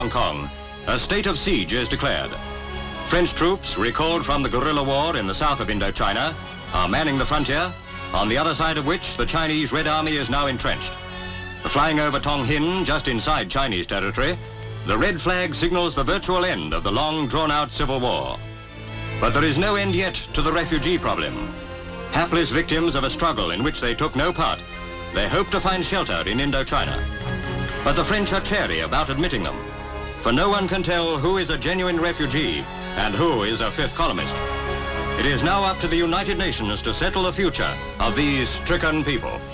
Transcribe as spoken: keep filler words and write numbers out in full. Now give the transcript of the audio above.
Hong Kong, a state of siege is declared. French troops, recalled from the guerrilla war in the south of Indochina, are manning the frontier, on the other side of which the Chinese Red Army is now entrenched. Flying over Tonghin, just inside Chinese territory, the red flag signals the virtual end of the long drawn-out civil war. But there is no end yet to the refugee problem. Hapless victims of a struggle in which they took no part, they hope to find shelter in Indochina. But the French are chary about admitting them, for no one can tell who is a genuine refugee and who is a fifth columnist. It is now up to the United Nations to settle the future of these stricken people.